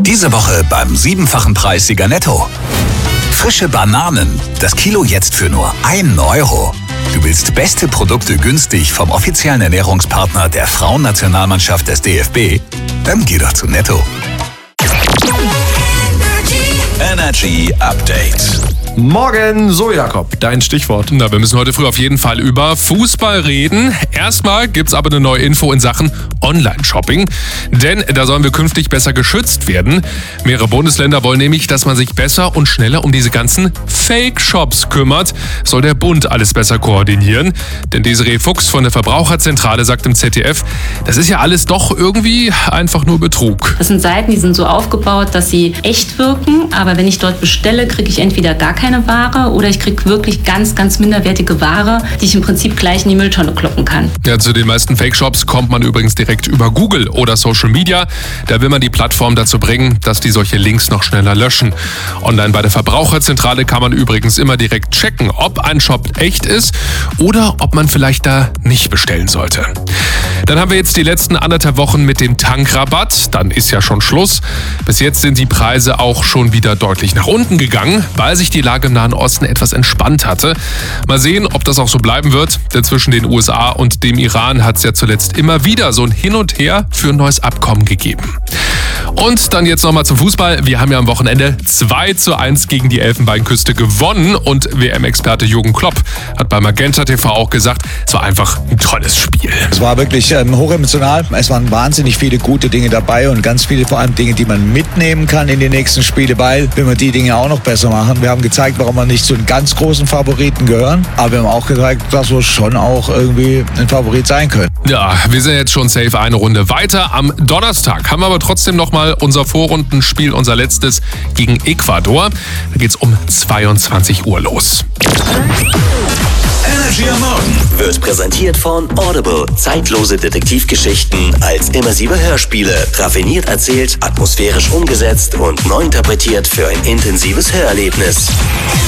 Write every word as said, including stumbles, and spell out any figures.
Diese Woche beim siebenfachen Preissieger Netto. Frische Bananen, das Kilo jetzt für nur einen Euro. Du willst beste Produkte günstig vom offiziellen Ernährungspartner der Frauennationalmannschaft des D F B? Dann geh doch zu Netto. Energy Update. Morgen, so Jakob, dein Stichwort. Na, wir müssen heute früh auf jeden Fall über Fußball reden. Erstmal gibt's aber eine neue Info in Sachen Online-Shopping. Denn da sollen wir künftig besser geschützt werden. Mehrere Bundesländer wollen nämlich, dass man sich besser und schneller um diese ganzen Fake-Shops kümmert. Soll der Bund alles besser koordinieren. Denn Desiree Fuchs von der Verbraucherzentrale sagt im Z D F, das ist ja alles doch irgendwie einfach nur Betrug. Das sind Seiten, die sind so aufgebaut, dass sie echt wirken. Aber wenn ich dort bestelle, kriege ich entweder gar keine keine Ware oder ich kriege wirklich ganz, ganz minderwertige Ware, die ich im Prinzip gleich in die Mülltonne kloppen kann. Ja, zu den meisten Fake-Shops kommt man übrigens direkt über Google oder Social Media. Da will man die Plattform dazu bringen, dass die solche Links noch schneller löschen. Online bei der Verbraucherzentrale kann man übrigens immer direkt checken, ob ein Shop echt ist oder ob man vielleicht da nicht bestellen sollte. Dann haben wir jetzt die letzten anderthalb Wochen mit dem Tankrabatt. Dann ist ja schon Schluss. Bis jetzt sind die Preise auch schon wieder deutlich nach unten gegangen, weil sich die Lage im Nahen Osten etwas entspannt hatte. Mal sehen, ob das auch so bleiben wird, denn zwischen den U S A und dem Iran hat es ja zuletzt immer wieder so ein Hin und Her für ein neues Abkommen gegeben. Und dann jetzt nochmal zum Fußball. Wir haben ja am Wochenende zwei zu eins gegen die Elfenbeinküste gewonnen und W M-Experte Jürgen Klopp hat bei Magenta T V auch gesagt, es war einfach ein tolles Spiel. Es war wirklich ähm, hochemotional. Es waren wahnsinnig viele gute Dinge dabei und ganz viele vor allem Dinge, die man mitnehmen kann in die nächsten Spiele, weil wenn wir die Dinge auch noch besser machen. Wir haben gezeigt, warum wir nicht zu den ganz großen Favoriten gehören, aber wir haben auch gezeigt, dass wir schon auch irgendwie ein Favorit sein können. Ja, wir sind jetzt schon safe eine Runde weiter. Am Donnerstag haben wir aber trotzdem noch mal unser Vorrundenspiel, unser letztes gegen Ecuador. Da geht's um zweiundzwanzig Uhr los. Energy am Morgen Wird präsentiert von Audible. Zeitlose Detektivgeschichten als immersive Hörspiele. Raffiniert erzählt, atmosphärisch umgesetzt und neu interpretiert für ein intensives Hörerlebnis.